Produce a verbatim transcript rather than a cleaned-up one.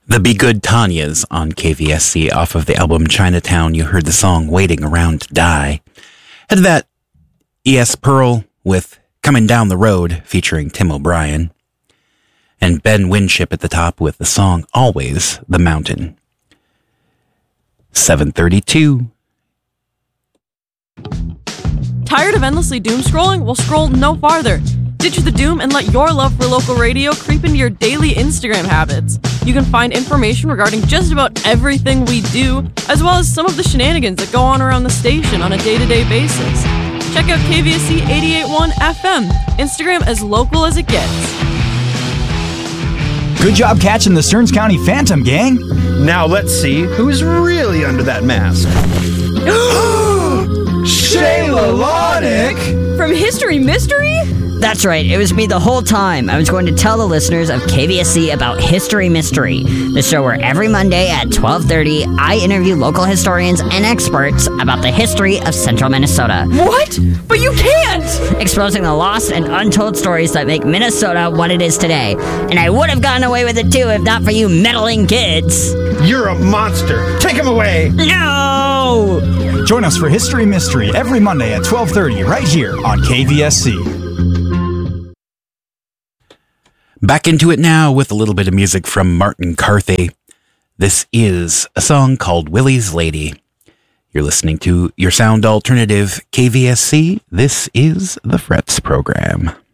The Be Good Tanyas on K V S C off of the album Chinatown. You heard the song Waiting Around to Die. Had that E S. Pearl with Coming Down the Road featuring Tim O'Brien. And Ben Winship at the top with the song Always the Mountain. seven thirty-two. Tired of endlessly doom scrolling? Well, scroll no farther. Ditch the doom and let your love for local radio creep into your daily Instagram habits. You can find information regarding just about everything we do, as well as some of the shenanigans that go on around the station on a day-to-day basis. Check out K V S C eighty-eight point one F M, Instagram as local as it gets. Good job catching the Stearns County Phantom, gang. Now let's see who's really under that mask. Shayla Lonick! From History Mystery? That's right, it was me the whole time. I was going to tell the listeners of K V S C about History Mystery, the show where every Monday at twelve thirty, I interview local historians and experts about the history of central Minnesota. What? But you can't! Exposing the lost and untold stories that make Minnesota what it is today. And I would have gotten away with it too if not for you meddling kids. You're a monster! Take him away! No! Join us for History Mystery every Monday at twelve thirty right here on K V S C. Back into it now with a little bit of music from Martin Carthy. This is a song called Willie's Lady. You're listening to your sound alternative K V S C. This is the Frets program.